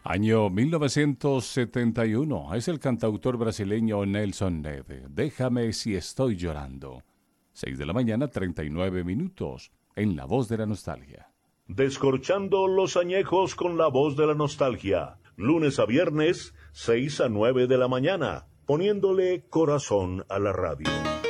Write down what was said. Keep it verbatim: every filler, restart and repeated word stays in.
Año mil novecientos setenta y uno. Es el cantautor brasileño Nelson Neve. Déjame si estoy llorando. Seis de la mañana, treinta y nueve minutos. En La Voz de la Nostalgia. Descorchando los añejos con La Voz de la Nostalgia. Lunes a viernes, seis a nueve de la mañana. Poniéndole corazón a la radio.